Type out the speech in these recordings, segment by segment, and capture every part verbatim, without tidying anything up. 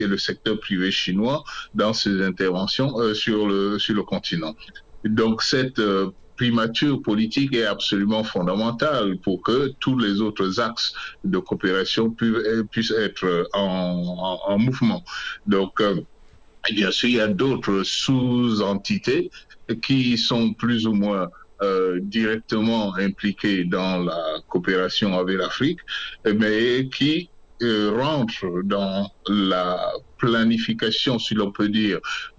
et le secteur privé chinois dans ses interventions euh, sur le sur le continent. Donc cette euh, primature politique est absolument fondamentale pour que tous les autres axes de coopération puissent, puissent être en, en, en mouvement. Donc euh, bien sûr, il y a d'autres sous-entités qui sont plus ou moins euh, directement impliquées dans la coopération avec l'Afrique, mais qui euh, rentrent dans la planification, si l'on peut dire,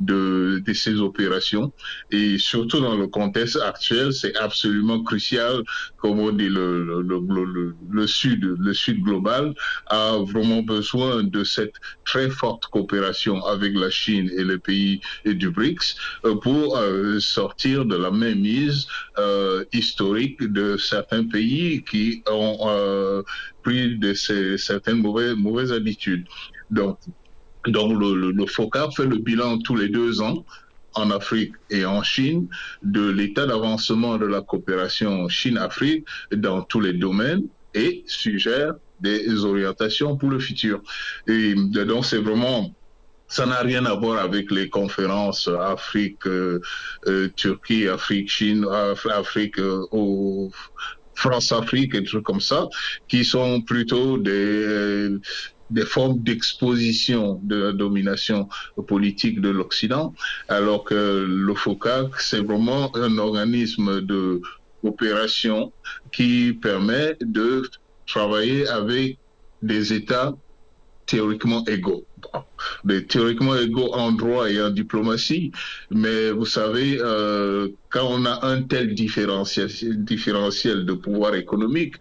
de, de ces opérations. Et surtout dans le contexte actuel, c'est absolument crucial, comme on dit, le, le, le, le, le Sud, le Sud global a vraiment besoin de cette très forte coopération avec la Chine et les pays du BRICS pour euh, sortir de la mainmise euh, historique de certains pays qui ont euh, pris de ces, certaines mauvaises, mauvaises habitudes. Donc, Donc le, le, le FOCAC fait le bilan tous les deux ans en Afrique et en Chine de l'état d'avancement de la coopération Chine-Afrique dans tous les domaines et suggère des orientations pour le futur. Et donc c'est vraiment, ça n'a rien à voir avec les conférences Afrique, euh, euh, Turquie, Afrique, Chine, Afrique euh, au France-Afrique et des trucs comme ça, qui sont plutôt des... Euh, des formes d'exposition de la domination politique de l'Occident, alors que le FOCAC, c'est vraiment un organisme de coopération qui permet de travailler avec des États théoriquement égaux. Des théoriquement égaux en droit et en diplomatie, mais vous savez, euh, quand on a un tel différentiel, différentiel de pouvoir économique,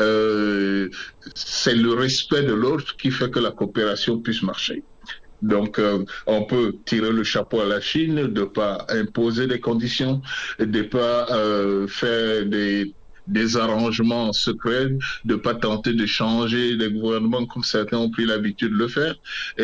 euh, c'est le respect de l'autre qui fait que la coopération puisse marcher. Donc, euh, on peut tirer le chapeau à la Chine de ne pas imposer des conditions, de ne pas euh, faire des des arrangements secrets, de ne pas tenter de changer les gouvernements comme certains ont pris l'habitude de le faire.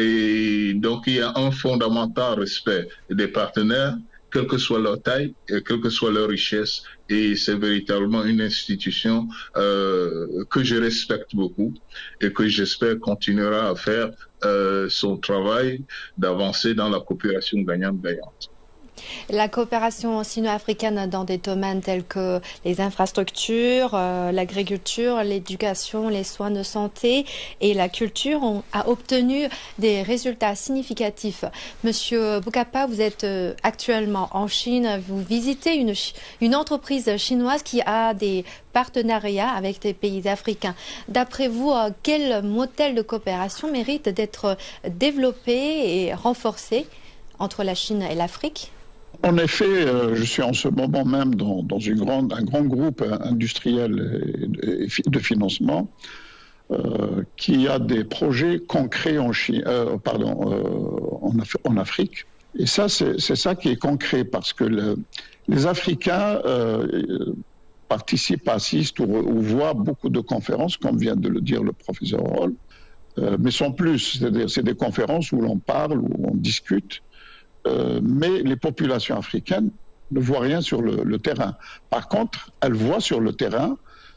Et donc, il y a un fondamental respect des partenaires, quelle que soit leur taille et quelle que soit leur richesse. Et c'est véritablement une institution euh, que je respecte beaucoup et que j'espère continuera à faire euh, son travail d'avancer dans la coopération gagnante-gagnante. La coopération sino-africaine dans des domaines tels que les infrastructures, euh, l'agriculture, l'éducation, les soins de santé et la culture ont a obtenu des résultats significatifs. Monsieur Bokapa, vous êtes euh, actuellement en Chine, vous visitez une, une entreprise chinoise qui a des partenariats avec des pays africains. D'après vous, euh, quel modèle de coopération mérite d'être développé et renforcé entre la Chine et l'Afrique ? En effet, euh, je suis en ce moment même dans, dans une grande, un grand groupe industriel et, et de financement euh, qui a des projets concrets en, Chine, euh, pardon, euh, en, Af en Afrique. Et ça, c'est ça qui est concret parce que le, les Africains euh, participent, assistent ou, ou voient beaucoup de conférences, comme vient de le dire le professeur Roll, euh, mais sont plus, c'est-à-dire c'est des conférences où l'on parle, où on discute. Euh, mais les populations africaines ne voient rien sur le, le terrain. Par contre, elles voient sur le terrain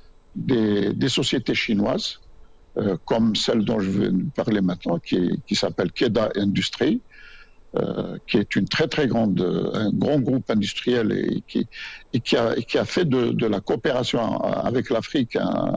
des, des sociétés chinoises, euh, comme celle dont je vais parler maintenant, qui, qui s'appelle Keda Industries, euh, qui est une très très grande, un grand groupe industriel et qui, et qui, a, et qui a fait de, de la coopération avec l'Afrique un,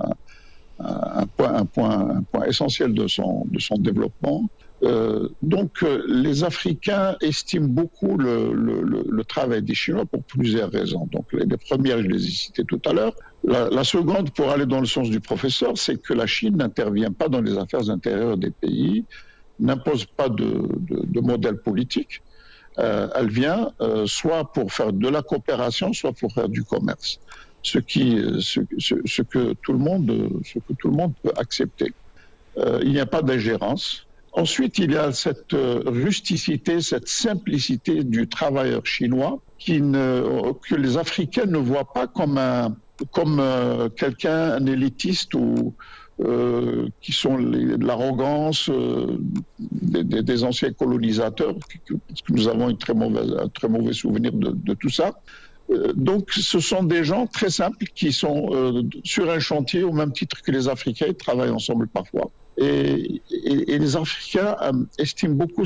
un, point, un, point, un point essentiel de son, de son développement. Euh, donc euh, les Africains estiment beaucoup le, le, le, le travail des Chinois pour plusieurs raisons. Donc les, les premières, je les ai citées tout à l'heure. La, la seconde, pour aller dans le sens du professeur, c'est que la Chine n'intervient pas dans les affaires intérieures des pays, n'impose pas de, de, de modèle politique. Euh, elle vient euh, soit pour faire de la coopération, soit pour faire du commerce. Ce, qui, ce, ce, ce, que, tout le monde, ce que tout le monde peut accepter. Euh, il n'y a pas d'ingérence. Ensuite, il y a cette rusticité, cette simplicité du travailleur chinois qui ne, que les Africains ne voient pas comme, un, comme euh, quelqu'un, un élitiste ou euh, qui sont les, de l'arrogance euh, des, des, des anciens colonisateurs, parce que nous avons une très mauvaise, un très mauvais souvenir de, de tout ça. Euh, donc, ce sont des gens très simples qui sont euh, sur un chantier au même titre que les Africains, ils travaillent ensemble parfois. Et, et, et les Africains euh, estiment beaucoup